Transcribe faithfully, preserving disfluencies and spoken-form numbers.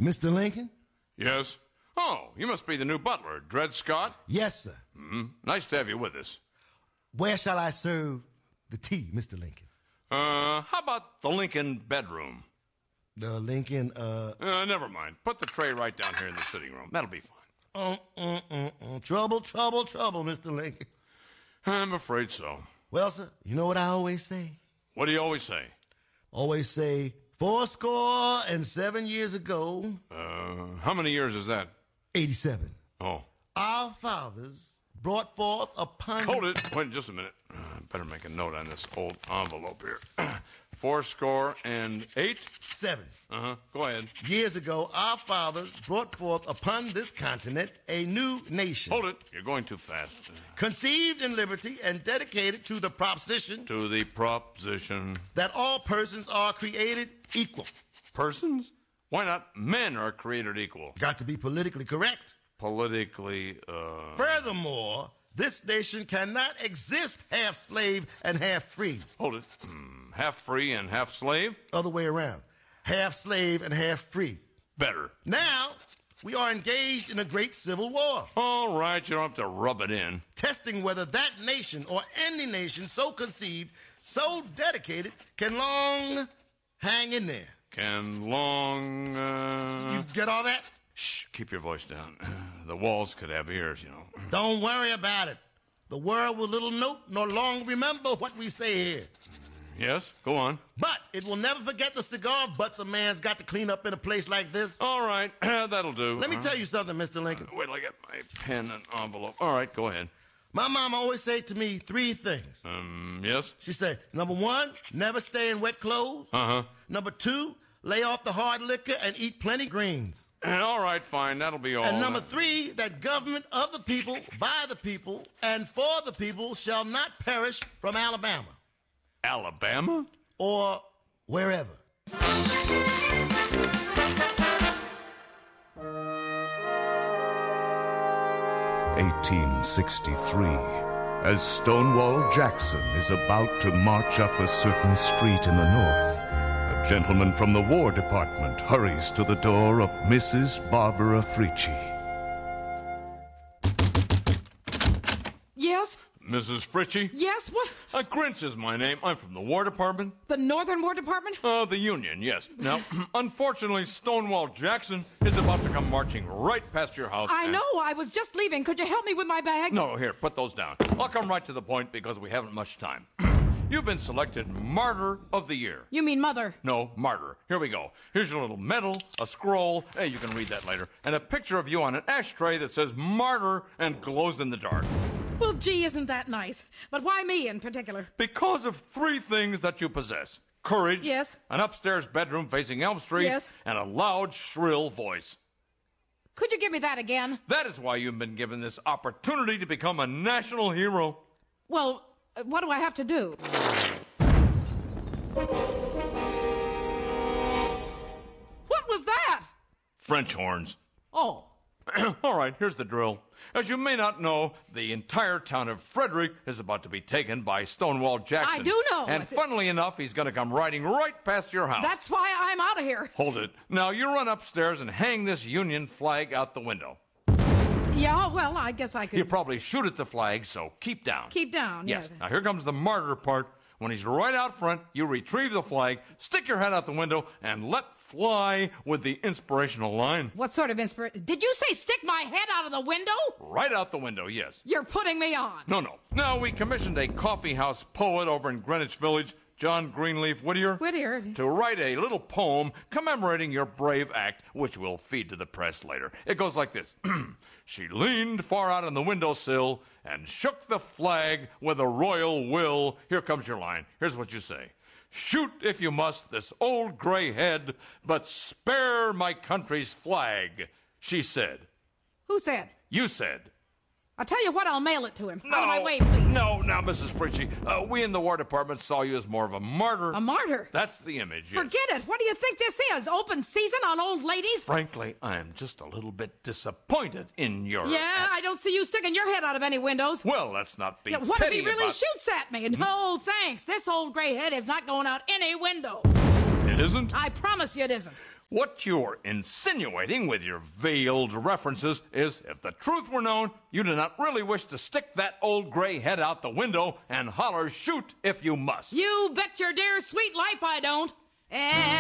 Mister Lincoln? Yes? Oh, you must be the new butler, Dred Scott? Yes, sir. Mm-hmm. Nice to have you with us. Where shall I serve the tea, Mister Lincoln? Uh, how about the Lincoln bedroom? The Lincoln, uh... Uh, never mind. Put the tray right down here in the sitting room. That'll be fine. Uh, uh, uh, uh. Trouble, trouble, trouble, Mister Lincoln. I'm afraid so. Well, sir, you know what I always say? What do you always say? Always say, fourscore and seven years ago... Uh, how many years is that? eighty-seven. Oh. Our fathers brought forth upon... Hold it. Wait just a minute. Uh, better make a note on this old envelope here. Four score and eight? Seven. Uh-huh. Go ahead. Years ago, our fathers brought forth upon this continent a new nation. Hold it. You're going too fast. Conceived in liberty and dedicated to the proposition... To the proposition... that all persons are created equal. Persons? Why not men are created equal? Got to be politically correct. Politically, uh... Furthermore, this nation cannot exist half slave and half free. Hold it. Hmm, half free and half slave? Other way around. Half slave and half free. Better. Now, we are engaged in a great civil war. All right, you don't have to rub it in. Testing whether that nation or any nation so conceived, so dedicated, can long hang in there. Can long, uh... You get all that? Shh, keep your voice down. The walls could have ears, you know. Don't worry about it. The world will little note nor long remember what we say here. Yes, go on. But it will never forget the cigar butts a man's got to clean up in a place like this. All right, that'll do. Let me uh, tell you something, Mister Lincoln. Uh, wait till I get my pen and envelope. All right, go ahead. My mama always say to me three things. Um, yes? She said, number one, never stay in wet clothes. Uh-huh. Number two, lay off the hard liquor and eat plenty greens. All right, fine, that'll be all. And number three, that government of the people, by the people, and for the people shall not perish from Alabama. Alabama? Or wherever. eighteen sixty-three. As Stonewall Jackson is about to march up a certain street in the north, a gentleman from the War Department hurries to the door of Missus Barbara Frietchie. Yes? Missus Frietchie? Yes, what? Uh, Grinch is my name. I'm from the War Department. The Northern War Department? Uh, the Union, yes. Now, unfortunately, Stonewall Jackson is about to come marching right past your house. I and... know, I was just leaving. Could you help me with my bags? No, here, put those down. I'll come right to the point because we haven't much time. You've been selected Martyr of the Year. You mean Mother? No, Martyr. Here we go. Here's your little medal, a scroll, hey, you can read that later, and a picture of you on an ashtray that says Martyr and glows in the dark. Well, gee, isn't that nice? But why me in particular? Because of three things that you possess. Courage. Yes. An upstairs bedroom facing Elm Street. Yes. And a loud, shrill voice. Could you give me that again? That is why you've been given this opportunity to become a national hero. Well, uh, what do I have to do? What was that? French horns. Oh. All right, here's the drill. As you may not know, the entire town of Frederick is about to be taken by Stonewall Jackson. I do know. And funnily enough, he's going to come riding right past your house. That's why I'm out of here. Hold it. Now, you run upstairs and hang this Union flag out the window. Yeah, well, I guess I could... You probably shoot at the flag, so keep down. Keep down, yes. Yes. Now, here comes the martyr part. When he's right out front, you retrieve the flag, stick your head out the window, and let fly with the inspirational line. What sort of inspiration? Did you say stick my head out of the window? Right out the window, yes. You're putting me on. No, no. Now, we commissioned a coffee house poet over in Greenwich Village, John Greenleaf Whittier, Whittier, to write a little poem commemorating your brave act, which we'll feed to the press later. It goes like this. She leaned far out on the windowsill and shook the flag with a royal will. Here comes your line. Here's what you say. Shoot, if you must, this old gray head, but spare my country's flag, she said. Who said? You said. I'll tell you what, I'll mail it to him. No, Out of my way, please. No, now, Missus Frietchie, uh, we in the War Department saw you as more of a martyr. A martyr? That's the image, yes. Forget it. What do you think this is? Open season on old ladies? Frankly, I am just a little bit disappointed in your... Yeah, I don't see you sticking your head out of any windows. Well, let's not be yeah, What if he really about... shoots at me? No, thanks. This old gray head is not going out any window. It isn't? I promise you it isn't. What you're insinuating with your veiled references is, if the truth were known, you do not really wish to stick that old gray head out the window and holler, shoot if you must. You bet your dear sweet life I don't. And